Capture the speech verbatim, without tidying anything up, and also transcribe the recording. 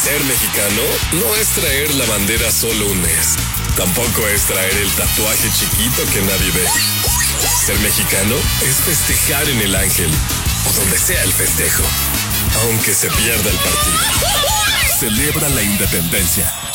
Ser mexicano no es traer la bandera solo un mes. Tampoco es traer el tatuaje chiquito que nadie ve. Ser mexicano es festejar en el Ángel o donde sea el festejo, aunque se pierda el partido. Celebra la independencia.